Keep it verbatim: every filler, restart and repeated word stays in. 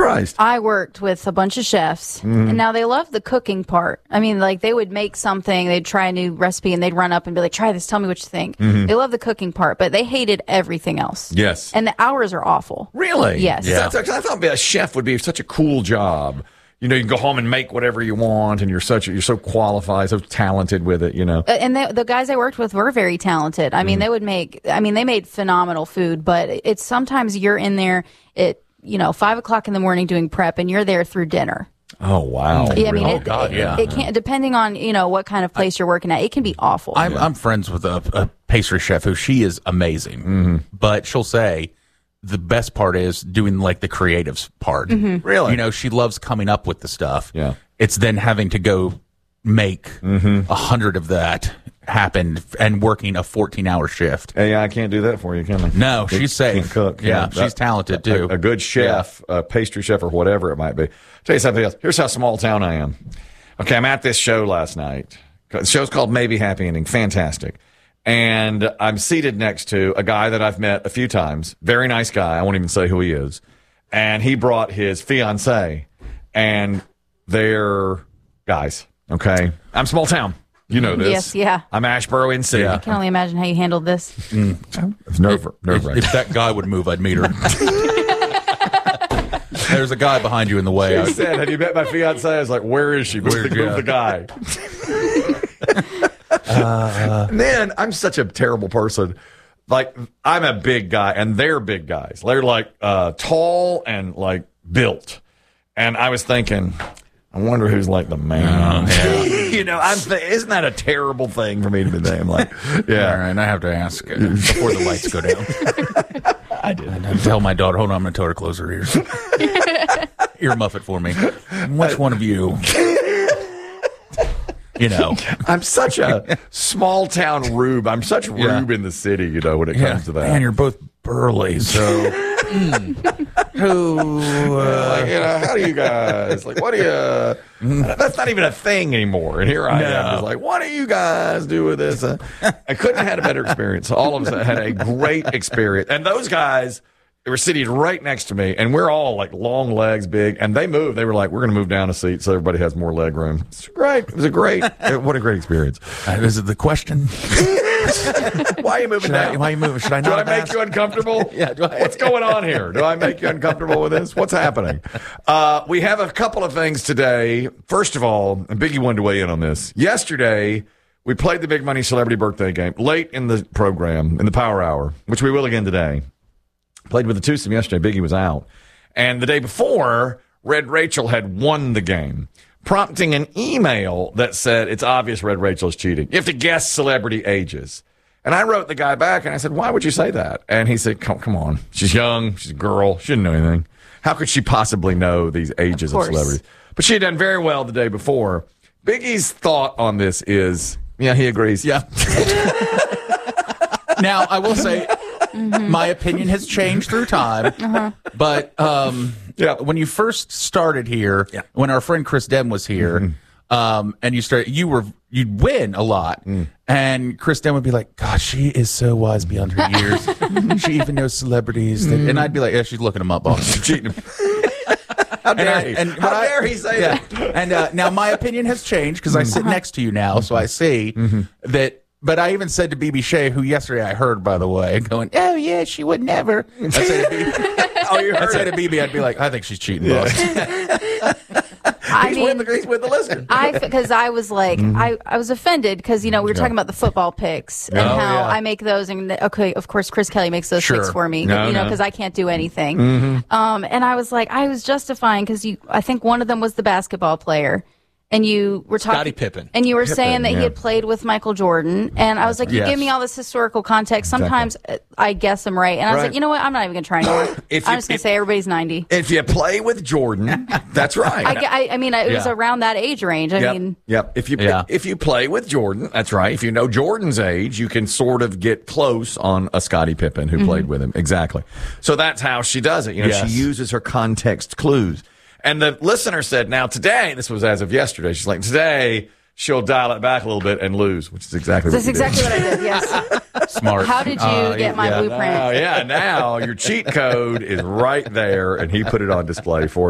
surprised. I worked with a bunch of chefs, mm. and now they love the cooking part. I mean, like, they would make something, they'd try a new recipe, and they'd run up and be like, try this, tell me what you think. Mm-hmm. They love the cooking part, but they hated everything else. Yes. And the hours are awful. Really? Yes. Yeah. That's, I thought a chef would be such a cool job. You know, you can go home and make whatever you want, and you're such you're so qualified, so talented with it. You know, uh, and they, the guys I worked with were very talented. I mean, mm. they would make. I mean, they made phenomenal food, but it's sometimes you're in there at you know five o'clock in the morning doing prep, and you're there through dinner. Oh wow! Yeah, I mean, oh it, God, it, yeah. It can't depending on you know what kind of place you're working at. It can be awful. I'm, yeah. I'm friends with a, a pastry chef who she is amazing, mm-hmm. but she'll say. The best part is doing like the creatives part. Mm-hmm. Really? You know, she loves coming up with the stuff. Yeah. It's then having to go make a mm-hmm. hundred of that happen and working a fourteen hour shift. Hey, I can't do that for you, can I? No, she's safe. Can't cook. Yeah, That- she's talented too. A, a good chef, a pastry chef, or whatever it might be. Tell you something else. Here's how small town I am. Okay, I'm at this show last night. The show's called Maybe Happy Ending. Fantastic. And I'm seated next to a guy that I've met a few times. Very nice guy. I won't even say who he is. And he brought his fiancée, and they're guys. Okay, I'm small town. You know this. Yes, yeah. I'm Asheboro in city. I can only imagine how you handled this. Mm. It's nerve nerve if, if that guy would move, I'd meet her. There's a guy behind you in the way. She said, "Have you met my fiancée?" I was like, "Where is she?" Where's the, yeah. the guy? Uh, and then I'm such a terrible person. Like, I'm a big guy, and they're big guys. They're like uh, tall and like built. And I was thinking, I wonder who's like the man. Oh, yeah. You know, I'm th- isn't that a terrible thing for me to be thinking? Like, yeah. All right, I have to ask uh, before the lights go down. I did. And I tell my daughter, hold on, I'm going to tell her to close her ears. Ear muff it for me. Which one of you? You know, I'm such a small town rube. I'm such rube yeah. in the city, you know, when it yeah. comes to that. Man, you're both burly, so mm. who? Uh, like, you know, how do you guys like? What do you? That's not even a thing anymore. And here I no. am, just like, what do you guys do with this? Uh, I couldn't have had a better experience. All of us had a great experience, and those guys. They were sitting right next to me, and we're all like long legs, big, and they moved. They were like, we're going to move down a seat so everybody has more leg room. It's great. It was a great, what a great experience. Uh, is it the question? Why are you moving Should down? I, why are you moving? Should I do not I make ask? you uncomfortable? yeah. Do I, What's going on here? Do I make you uncomfortable with this? What's happening? Uh, we have a couple of things today. First of all, and Biggie wanted to weigh in on this. Yesterday, we played the Big Money Celebrity Birthday Game late in the program, in the Power Hour, which we will again today. Played with the twosome yesterday. Biggie was out. And the day before, Red Rachel had won the game, prompting an email that said, it's obvious Red Rachel is cheating. You have to guess celebrity ages. And I wrote the guy back, and I said, why would you say that? And he said, come, come on. She's young. She's a girl. She didn't know anything. How could she possibly know these ages of, of celebrities? But she had done very well the day before. Biggie's thought on this is, yeah, he agrees. Yeah. Now, I will say... Mm-hmm. My opinion has changed through time, uh-huh. but um, yeah. when you first started here, yeah. when our friend Chris Dem was here, mm-hmm. um, and you started, you were you'd win a lot, mm. and Chris Dem would be like, "God, she is so wise beyond her years. She even knows celebrities," mm. and I'd be like, "Yeah, she's looking them up, boss." Cheating. How dare and I, he? and How I, dare he say yeah. that? And uh, now my opinion has changed because I sit next to you now, so I see mm-hmm. that. But I even said to B B Shea, who yesterday I heard, by the way, going, "Oh yeah, she would never." I said to B B, oh, you heard I said it. to B B, I'd be like, "I think she's cheating, yeah. boss." I he's, mean, with the, he's with the listener. I because I was like, mm-hmm. I, I was offended because you know we were yeah. talking about the football picks and oh, how yeah. I make those, and okay, of course Chris Kelly makes those sure. picks for me, no, you know, no. because I can't do anything. Mm-hmm. Um, and I was like, I was justifying because you, I think one of them was the basketball player. And you were talking, Scottie Pippen, and you were Pippen, saying that yeah. he had played with Michael Jordan, and I was like, "You yes. give me all this historical context. Sometimes exactly. I guess I'm right." And I was right. like, "You know what? I'm not even going to try anymore. If I'm you, just going if, to say everybody's ninety." If you play with Jordan, that's right. I, I, I mean, it was yeah. around that age range. I yep. mean, yep. If you yeah. if you play with Jordan, that's right. If you know Jordan's age, you can sort of get close on a Scottie Pippen who mm-hmm. played with him. Exactly. So that's how she does it. You know, yes. she uses her context clues. And the listener said, now today, this was as of yesterday, she's like, today she'll dial it back a little bit and lose, which is exactly that's what you exactly did. what I did, yes. Smart. How did you uh, get my yeah. blueprint? Oh, yeah, now your cheat code is right there, and he put it on display for you.